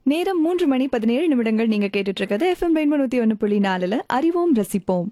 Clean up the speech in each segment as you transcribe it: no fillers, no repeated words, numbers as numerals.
நேரம் 3:17 நீங்க கேட்டுட்டு இருக்கிறது FM 101.4 அறிவோம் ரசிப்போம்.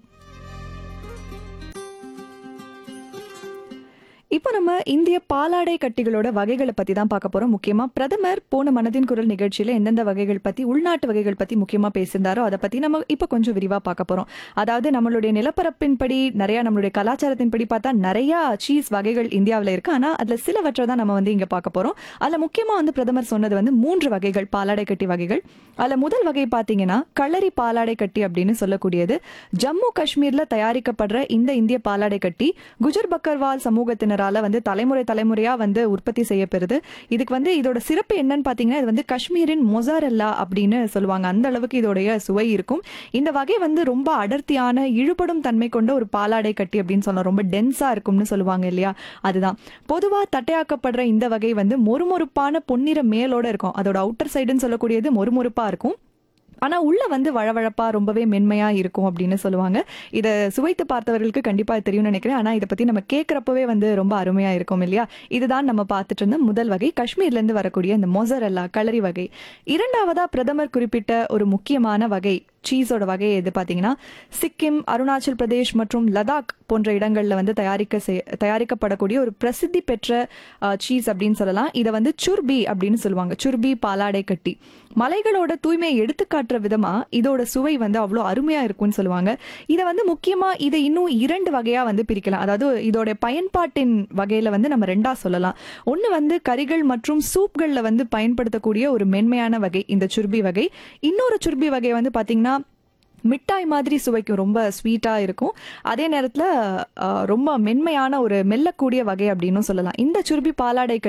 இப்போ நம்ம இந்திய பாலாடை கட்டிகளோட வகைகளை பத்தி தான் பார்க்க போறோம். முக்கியமா பிரதமர் போன மனதின் குரல் நிகழ்ச்சியில எந்தெந்த வகைகள் பத்தி, உள்நாட்டு வகைகள் பத்தி முக்கியமா பேசியிருந்தாரோ அதை பத்தி நம்ம இப்போ கொஞ்சம் விரிவா பார்க்க போறோம். அதாவது நம்மளுடைய நிலப்பரப்பின்படி நிறைய, நம்மளுடைய கலாச்சாரத்தின்படி பார்த்தா நிறைய சீஸ் வகைகள் இந்தியாவில் இருக்கு. ஆனா அதுல சிலவற்றை தான் நம்ம இங்க பார்க்க போறோம். அதுல முக்கியமா பிரதமர் சொன்னது 3 வகைகள் பாலாடை கட்டி வகைகள். அதுல முதல் வகை பாத்தீங்கன்னா களரி பாலாடை கட்டி அப்படின்னு சொல்லக்கூடியது. ஜம்மு காஷ்மீர்ல தயாரிக்கப்படுற இந்த இந்திய பாலாடை கட்டி குஜர் பக்கர்வால் சமூகத்தினர் தலைமுறை தலைமுறையா உற்பத்தி செய்யப்படுது. இதுக்கு இதோட சிறப்பு என்னன்னு பாத்தீங்கன்னா, இது காஷ்மீரின் மொசாரெல்லா அப்படின்னு சொல்லுவாங்க. அந்த அளவுக்கு இதோடைய சுவை இருக்கும். இந்த வகை ரொம்ப அடர்த்தியான இழுபடும் தன்மை கொண்ட ஒரு பாலாடை கட்டி அப்படின்னு சொல்லலாம். ரொம்ப டென்ஸா இருக்கும்னு சொல்லுவாங்க இல்லையா, அதுதான். பொதுவா தட்டையாக்கப்படுற இந்த வகை மொறுமொறுப்பான பொன்னிற மேலோட இருக்கும். அதோட அவுட்டர் சைடுன்னு சொல்லக்கூடியது மொறுமொறுப்பா இருக்கும். ஆனா உள்ள வழவழப்பா ரொம்பவே மென்மையா இருக்கும் அப்படின்னு சொல்லுவாங்க. இதை சுவைத்து பார்த்தவர்களுக்கு கண்டிப்பா தெரியும்னு நினைக்கிறேன். ஆனா இதை பத்தி நம்ம கேட்கறப்பவே ரொம்ப அருமையா இருக்கும் இல்லையா. இதுதான் நம்ம பார்த்துட்டு இருந்த முதல் வகை, காஷ்மீர்ல இருந்து வரக்கூடிய இந்த மொசரெல்லா களரி வகை. இரண்டாவதா பிரதமர் குறிப்பிட்ட ஒரு முக்கியமான வகை சீஸோட வகை எது பாத்தீங்கன்னா, சிக்கிம், அருணாச்சல் பிரதேஷ் மற்றும் லடாக் போன்ற இடங்கள்ல தயாரிக்கப்படக்கூடிய ஒரு பிரசித்தி பெற்ற சீஸ் அப்படின்னு சொல்லலாம். இதை சுர்பி அப்படின்னு சொல்லுவாங்க. சுர்பி பாலாடை கட்டி மலைகளோட தூய்மையை எடுத்துக்காட்டுற விதமா இதோட சுவை அவ்வளோ அருமையா இருக்கும்னு சொல்லுவாங்க. இதை முக்கியமா இதை இன்னும் 2 வகையா பிரிக்கலாம். அதாவது இதோட பயன்பாட்டின் வகையில நம்ம 2ஆ சொல்லலாம். ஒன்னு கறிகள் மற்றும் சூப்கள்ல பயன்படுத்தக்கூடிய ஒரு மென்மையான வகை இந்த சுர்பி வகை. இன்னொரு சுர்பி வகை பாத்தீங்கன்னா மிட்டாய் மாதிரி சுவைக்கும், ரொம்ப ஸ்வீட்டா இருக்கும். அதே நேரத்துல ரொம்ப மென்மையான ஒரு மெல்லக்கூடிய வகை அப்படின்னு சொல்லலாம். இந்த சுர்பி பாலாடை